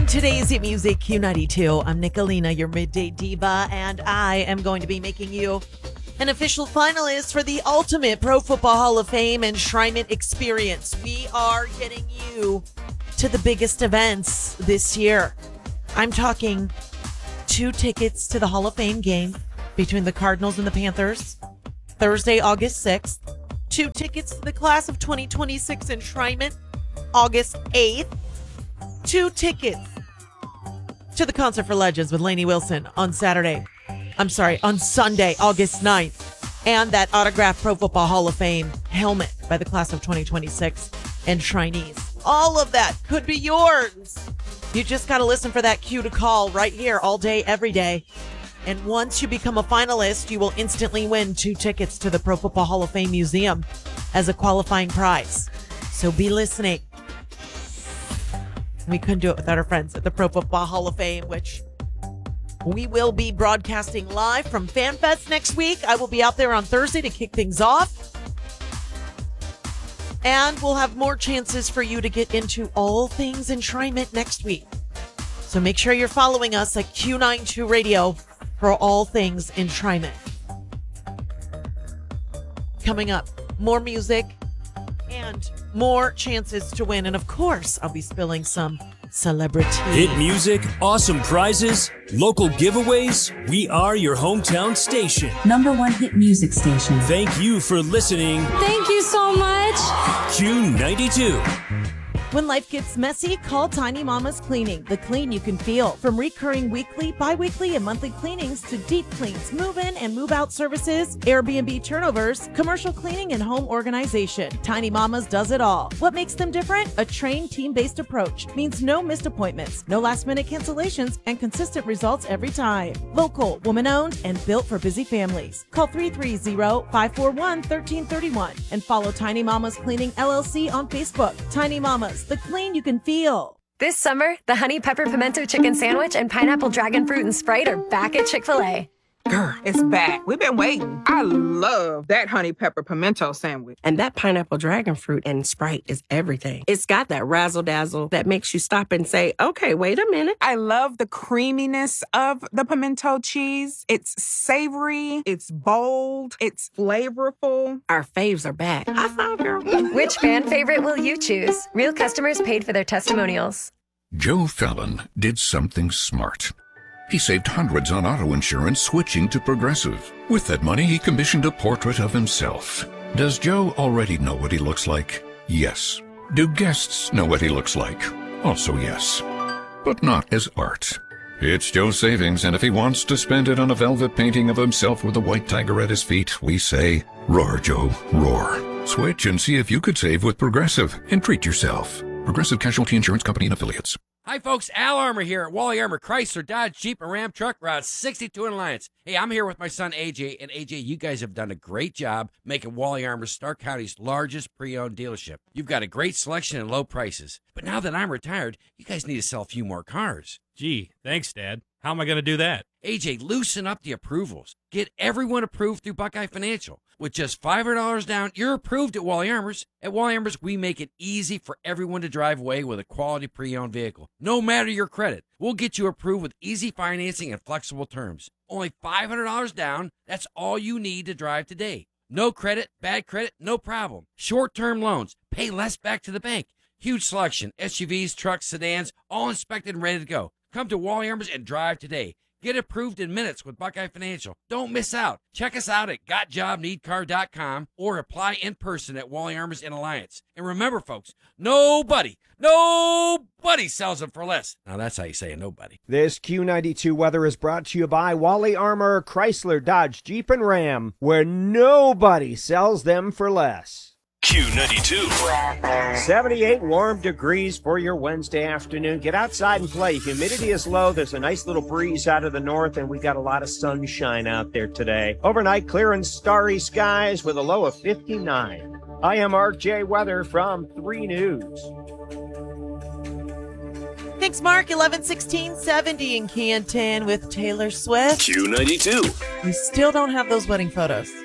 On today's Hit Music Q92, I'm Nicolina, your midday diva, and I am going to be making you an official finalist for the Ultimate Pro Football Hall of Fame Enshrinement Experience. We are getting you to the biggest events this year. I'm talking 2 tickets to the Hall of Fame game between the Cardinals and the Panthers, Thursday, August 6th. 2 tickets to the class of 2026 enshrinement, August 8th. 2 tickets to the Concert for Legends with Lainey Wilson on Sunday, August 9th. And that autographed Pro Football Hall of Fame helmet by the class of 2026 enshrinees. All of that could be yours. You just got to listen for that cue to call right here all day, every day. And once you become a finalist, you will instantly win 2 tickets to the Pro Football Hall of Fame Museum as a qualifying prize. So be listening. We couldn't do it without our friends at the Pro Football Hall of Fame, which we will be broadcasting live from FanFest next week. I will be out there on Thursday to kick things off. And we'll have more chances for you to get into all things enshrinement next week. So make sure you're following us at Q92 Radio for all things enshrinement. Coming up, more music and more chances to win. And of course, I'll be spilling some celebrity hit music, awesome prizes, local giveaways. We are your hometown station. #1 hit music station. Thank you for listening. Thank you so much. Q92. When life gets messy, call Tiny Mama's Cleaning, the clean you can feel. From recurring weekly, bi-weekly, and monthly cleanings to deep cleans, move-in and move-out services, Airbnb turnovers, commercial cleaning, and home organization. Tiny Mama's does it all. What makes them different? A trained, team-based approach means no missed appointments, no last-minute cancellations, and consistent results every time. Local, woman-owned, and built for busy families. Call 330-541-1331 and follow Tiny Mama's Cleaning LLC on Facebook. Tiny Mama's, the clean you can feel. This summer, the Honey Pepper Pimento Chicken Sandwich and Pineapple Dragon Fruit and Sprite are back at Chick-fil-A. Girl, it's back. We've been waiting. I love that honey pepper pimento sandwich. And that pineapple dragon fruit and Sprite is everything. It's got that razzle-dazzle that makes you stop and say, okay, wait a minute. I love the creaminess of the pimento cheese. It's savory, it's bold, it's flavorful. Our faves are back. High five, girl. Which fan favorite will you choose? Real customers paid for their testimonials. Joe Fallon did something smart. He saved hundreds on auto insurance switching to Progressive. With that money, he commissioned a portrait of himself. Does Joe already know what he looks like? Yes. Do guests know what he looks like? Also yes. But not as art. It's Joe's savings, and if he wants to spend it on a velvet painting of himself with a white tiger at his feet, we say, roar, Joe, roar. Switch and see if you could save with Progressive and treat yourself. Progressive Casualty Insurance Company and Affiliates. Hi, folks. Al Armour here at Wally Armour Chrysler, Dodge, Jeep, and Ram Truck, Route 62 in Alliance. Hey, I'm here with my son, AJ. And AJ, you guys have done a great job making Wally Armour Stark County's largest pre-owned dealership. You've got a great selection and low prices. But now that I'm retired, you guys need to sell a few more cars. Gee, thanks, Dad. How am I going to do that? AJ, loosen up the approvals. Get everyone approved through Buckeye Financial. With just $500 down, you're approved at Wally Armour's. At Wally Armour's, we make it easy for everyone to drive away with a quality pre-owned vehicle. No matter your credit, we'll get you approved with easy financing and flexible terms. Only $500 down, that's all you need to drive today. No credit, bad credit, no problem. Short-term loans, pay less back to the bank. Huge selection, SUVs, trucks, sedans, all inspected and ready to go. Come to Wally Armour's and drive today. Get approved in minutes with Buckeye Financial. Don't miss out. Check us out at gotjobneedcar.com or apply in person at Wally Armour's in Alliance. And remember, folks, nobody sells them for less. Now, that's how you say nobody. This Q92 weather is brought to you by Wally Armour, Chrysler, Dodge, Jeep, and Ram, where nobody sells them for less. Q92. 78 warm degrees for your Wednesday afternoon. Get outside and play. Humidity is low. There's a nice little breeze out of the north, and we got a lot of sunshine out there today. Overnight, clear and starry skies with a low of 59. I am RJ Weather from 3 News. Thanks, Mark. 11/16/70 in Canton with Taylor Swift. Q92. We still don't have those wedding photos.